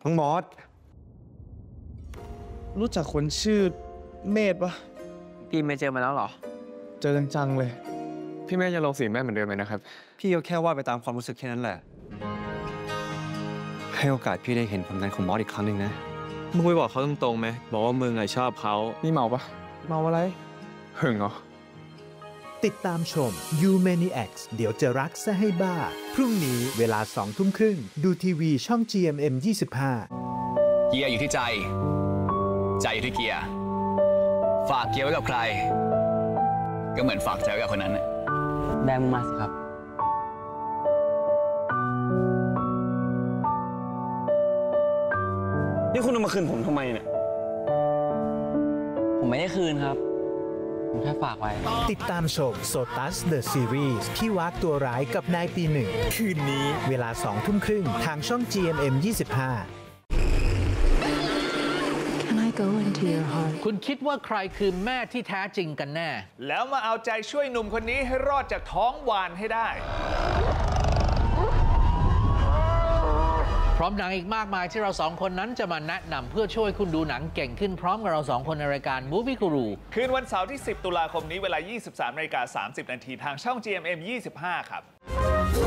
น้องมอสรู้จักคนชื่อเมธปะพี่ไม่เจอมาแล้วเหรอเจอจังๆเลยพี่แม่ยังลงสีแม่เหมือนเดิมไหมนะครับพี่ก็แค่ว่าไปตามความรู้สึกแค่นั้นแหละให้โอกาสพี่ได้เห็นผลงานของมอสอีกครั้งหนึ่งนะมึงไปบอกเขาตรงๆไหมบอกว่ามึงชอบเขานี่เมาปะเมาอะไรหึงเหรอติดตามชม You Maniacs เดี๋ยวจะรักซะให้บ้าพรุ่งนี้เวลา 20:30 น.ดูทีวีช่อง GMM 25 เกียร์อยู่ที่ใจ ใจอยู่ที่เกียร์ฝากเกียร์ไว้กับใครก็เหมือนฝากใจไว้กับคนนั้นแบมมาสิครับนี่คุณเอามาคืนผมทำไมเนี่ยผมไม่ได้คืนครับผมแค่ฝากไว้ติดตามชม Sotus The Series พี่วักตัวร้ายกับนายปีหนึ่งคืนนี้เวลา 20:30 น.ทางช่อง GMM 25 คุณคิดว่าใครคือแม่ที่แท้จริงกันแน่แล้วมาเอาใจช่วยหนุ่มคนนี้ให้รอดจากท้องวานให้ได้พร้อมหนังอีกมากมายที่เราสองคนนั้นจะมาแนะนำเพื่อช่วยคุณดูหนังเก่งขึ้นพร้อมกับเราสองคนในรายการ Movie Guru คืนวันเสาร์ที่ 10 ตุลาคมนี้เวลา 23:30 น.ทางช่อง GMM 25 ครับ